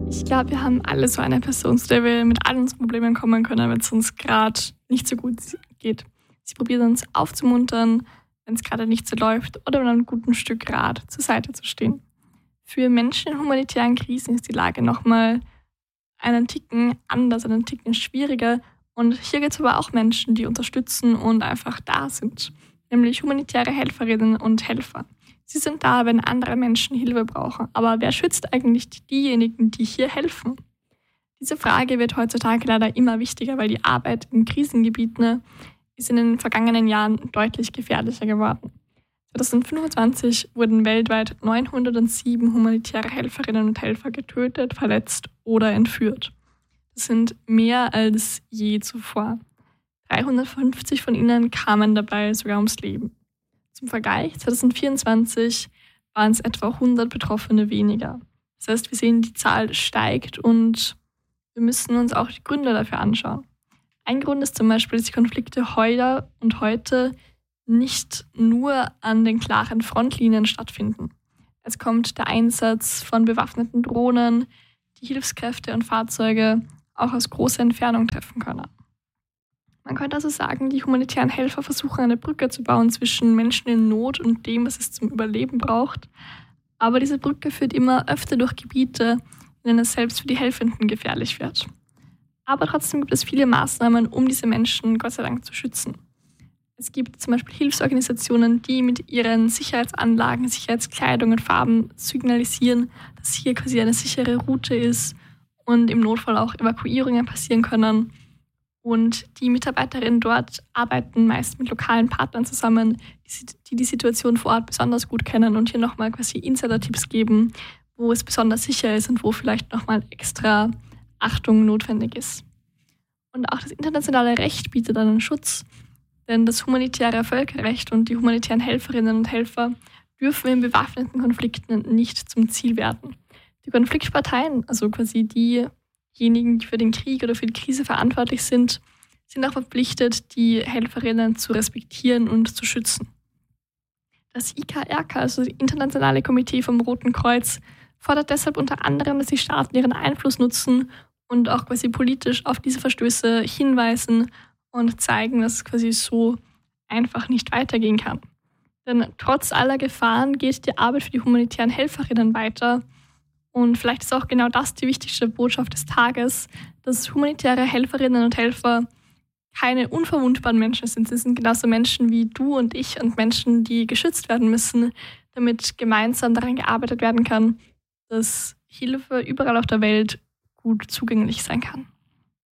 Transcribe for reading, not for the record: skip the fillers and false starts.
Ich glaube, wir haben alle so eine Person, zu der wir mit all unseren Problemen kommen können, wenn es uns gerade nicht so gut geht. Sie probiert uns aufzumuntern, wenn es gerade nicht so läuft oder mit einem guten Stück Rat zur Seite zu stehen. Für Menschen in humanitären Krisen ist die Lage nochmal einen Ticken anders, einen Ticken schwieriger. Und hier gibt es aber auch Menschen, die unterstützen und einfach da sind, nämlich humanitäre Helferinnen und Helfer. Sie sind da, wenn andere Menschen Hilfe brauchen. Aber wer schützt eigentlich diejenigen, die hier helfen? Diese Frage wird heutzutage leider immer wichtiger, weil die Arbeit in Krisengebieten ist in den vergangenen Jahren deutlich gefährlicher geworden. 2025 wurden weltweit 907 humanitäre Helferinnen und Helfer getötet, verletzt oder entführt. Das sind mehr als je zuvor. 350 von ihnen kamen dabei sogar ums Leben. Zum Vergleich, 2024 waren es etwa 100 Betroffene weniger. Das heißt, wir sehen, die Zahl steigt und wir müssen uns auch die Gründe dafür anschauen. Ein Grund ist zum Beispiel, dass die Konflikte heute nicht nur an den klaren Frontlinien stattfinden. Es kommt der Einsatz von bewaffneten Drohnen, die Hilfskräfte und Fahrzeuge auch aus großer Entfernung treffen können. Man könnte also sagen, die humanitären Helfer versuchen eine Brücke zu bauen zwischen Menschen in Not und dem, was es zum Überleben braucht. Aber diese Brücke führt immer öfter durch Gebiete, in denen es selbst für die Helfenden gefährlich wird. Aber trotzdem gibt es viele Maßnahmen, um diese Menschen Gott sei Dank zu schützen. Es gibt zum Beispiel Hilfsorganisationen, die mit ihren Sicherheitsanlagen, Sicherheitskleidung und Farben signalisieren, dass hier quasi eine sichere Route ist und im Notfall auch Evakuierungen passieren können. Und die Mitarbeiterinnen dort arbeiten meist mit lokalen Partnern zusammen, die Situation vor Ort besonders gut kennen und hier nochmal quasi Insider-Tipps geben, wo es besonders sicher ist und wo vielleicht nochmal extra Achtung notwendig ist. Und auch das internationale Recht bietet einen Schutz, denn das humanitäre Völkerrecht und die humanitären Helferinnen und Helfer dürfen in bewaffneten Konflikten nicht zum Ziel werden. Die Konfliktparteien, also quasi diejenigen, die für den Krieg oder für die Krise verantwortlich sind auch verpflichtet, die Helferinnen zu respektieren und zu schützen. Das IKRK, also das Internationale Komitee vom Roten Kreuz, fordert deshalb unter anderem, dass die Staaten ihren Einfluss nutzen und auch quasi politisch auf diese Verstöße hinweisen und zeigen, dass es quasi so einfach nicht weitergehen kann. Denn trotz aller Gefahren geht die Arbeit für die humanitären Helferinnen weiter. Und vielleicht ist auch genau das die wichtigste Botschaft des Tages, dass humanitäre Helferinnen und Helfer keine unverwundbaren Menschen sind. Sie sind genauso Menschen wie du und ich und Menschen, die geschützt werden müssen, damit gemeinsam daran gearbeitet werden kann, dass Hilfe überall auf der Welt gut zugänglich sein kann.